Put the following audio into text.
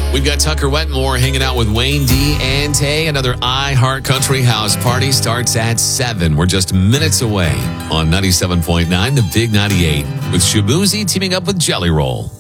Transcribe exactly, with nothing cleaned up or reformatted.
We've got Tucker Wetmore hanging out with Wayne D and Tay. Another iHeart Country House Party starts at seven. We're just minutes away on ninety-seven point nine, the Big ninety-eight, with Shabuzi teaming up with Jelly Roll.